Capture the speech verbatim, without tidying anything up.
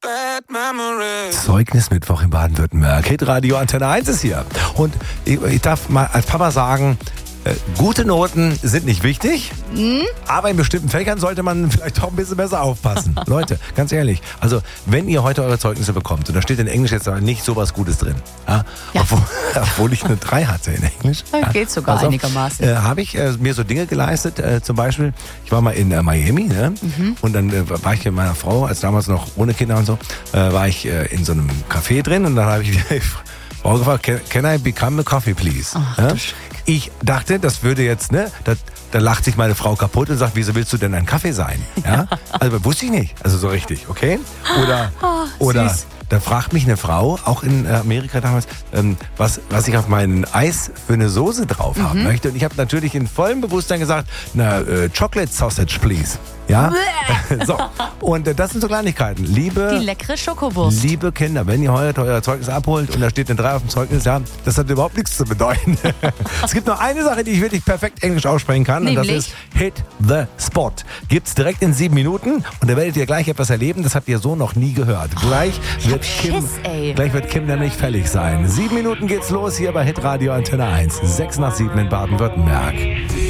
Zeugnismittwoch in Baden-Württemberg. Hitradio Antenne eins ist hier. Und ich, ich darf mal als Papa sagen, äh, gute Noten sind nicht wichtig, mhm. aber in bestimmten Fächern sollte man vielleicht doch ein bisschen besser aufpassen. Leute, ganz ehrlich, also wenn ihr heute eure Zeugnisse bekommt, und da steht in Englisch jetzt aber nicht so was Gutes drin, ja, ja. Obwohl, obwohl ich eine drei hatte in Englisch. Ja, geht sogar also, einigermaßen. Äh, Habe ich äh, mir so Dinge geleistet, äh, zum Beispiel, ich war mal in äh, Miami, ne? mhm. und dann äh, war ich mit meiner Frau, als damals noch ohne Kinder und so, äh, war ich äh, in so einem Café drin und dann habe ich die Frau gefragt, can, can I become a coffee, please? Ach, ja? Ich dachte, das würde jetzt, ne, da, da lacht sich meine Frau kaputt und sagt, wieso willst du denn ein Kaffee sein? Ja? Also wusste ich nicht, also so richtig, okay? Oder, oh, oder süß. Da fragt mich eine Frau, auch in Amerika damals, ähm, was, was ich auf meinen Eis für eine Soße drauf haben mhm. möchte. Und ich habe natürlich in vollem Bewusstsein gesagt, na, äh, Chocolate Sausage, please. Ja? So. Und äh, das sind so Kleinigkeiten. Liebe, Die leckere Schokowurst. Liebe Kinder, wenn ihr heute euer Zeugnis abholt und da steht eine drei auf dem Zeugnis, ja, das hat überhaupt nichts zu bedeuten. Es gibt nur eine Sache, die ich wirklich perfekt Englisch aussprechen kann. Nämlich? Und das ist Hit the Spot. Gibt's direkt in sieben Minuten und da werdet ihr gleich etwas erleben, das habt ihr so noch nie gehört. Gleich oh, wird Kim, Schiss, ey. gleich wird Kim nämlich fällig sein. Sieben Minuten geht's los hier bei Hitradio Antenne eins. Sechs nach sieben in Baden-Württemberg.